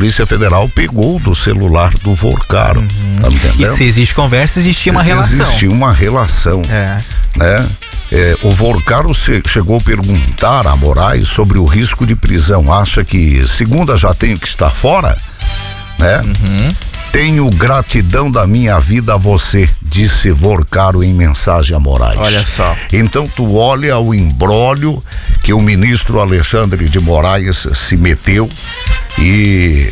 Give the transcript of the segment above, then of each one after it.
Polícia Federal pegou do celular do Vorcaro. Tá entendendo? E se existe conversa, existia uma relação. Existia uma relação. Né? O Vorcaro chegou a perguntar a Moraes sobre o risco de prisão. Acha que segunda já tenho que estar fora? Né? Tenho gratidão da minha vida a você, disse Vorcaro em mensagem a Moraes. Olha só. Então tu olha o imbróglio que o ministro Alexandre de Moraes se meteu e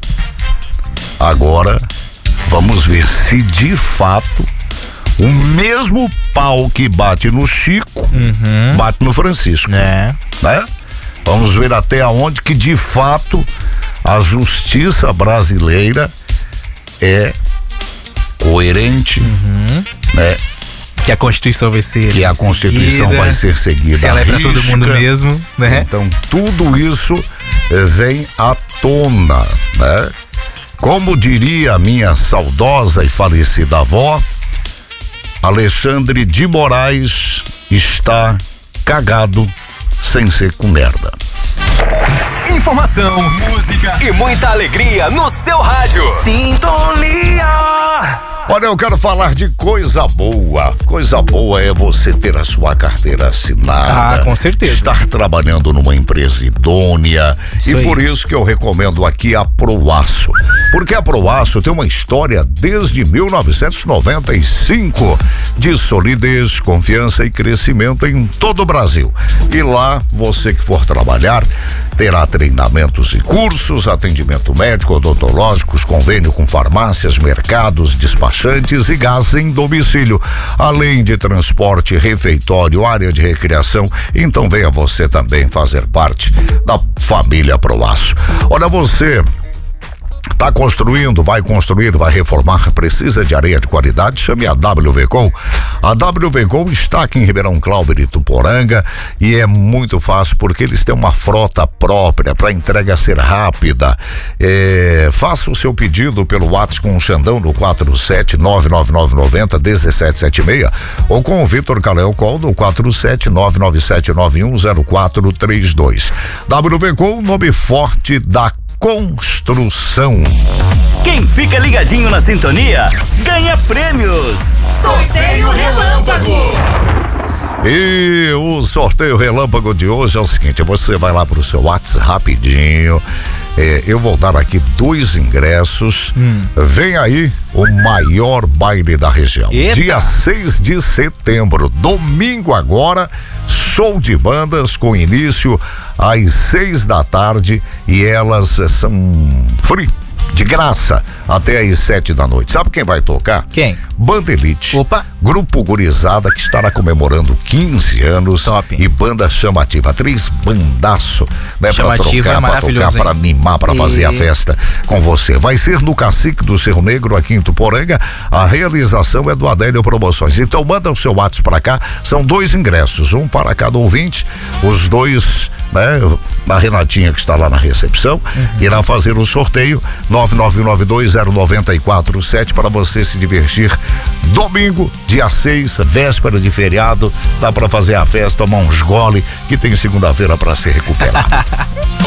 agora vamos ver se de fato o mesmo pau que bate no Chico bate no Francisco. Né? Vamos ver até onde que de fato a justiça brasileira é coerente, né? Que a Constituição vai ser seguida. Se ela é pra todo mundo mesmo, né? Então tudo isso vem à tona, né? Como diria a minha saudosa e falecida avó, Alexandre de Moraes está cagado sem ser com merda. Informação, música e muita alegria no seu rádio. Sintonia. Olha, eu quero falar de coisa boa. Coisa boa é você ter a sua carteira assinada. Com certeza. Estar trabalhando numa empresa idônea. Isso e aí. por isso que eu recomendo aqui a Proaço. Porque a Proaço tem uma história desde 1995 de solidez, confiança e crescimento em todo o Brasil. E lá, você que for trabalhar, terá treinamentos e cursos, atendimento médico, odontológicos, convênio com farmácias, mercados, despachantes e gás em domicílio, além de transporte, refeitório, área de recreação. Então venha você também fazer parte da família Proaço. Olha, você está construindo, vai construir, vai reformar, precisa de areia de qualidade, chame a WVCom. A WVCom está aqui em Ribeirão Clauber e Tuporanga e é muito fácil porque eles têm uma frota própria para entrega ser rápida. Faça o seu pedido pelo WhatsApp com o Xandão no 47999901776 ou com o Vitor Calel Col no 47997910432. WVCom, nome forte da construção. Quem fica ligadinho na sintonia ganha prêmios. Sorteio Relâmpago. E o sorteio Relâmpago de hoje é o seguinte: você vai lá pro seu WhatsApp rapidinho. Eu vou dar aqui 2 ingressos. Vem aí o maior baile da região. Eita. Dia 6 de setembro, domingo agora, show de bandas com início às 6 da tarde e elas são free, de graça, até às 7 da noite. Sabe quem vai tocar? Quem? Banda Elite. Opa. Grupo Gurizada, que estará comemorando 15 anos. Top. E banda chamativa, 3 bandaço, né? Chamativa é maravilhoso, pra animar, pra fazer a festa com você. Vai ser no Cacique do Cerro Negro, aqui em Tuporanga. A realização é do Adélio Promoções. Então manda o seu WhatsApp pra cá, são 2 ingressos, um para cada ouvinte. Os 2, né? A Renatinha, que está lá na recepção, irá fazer o sorteio 991920947 para você se divertir. Domingo, dia 6, véspera de feriado, dá pra fazer a festa, tomar uns gole, que tem segunda-feira pra se recuperar.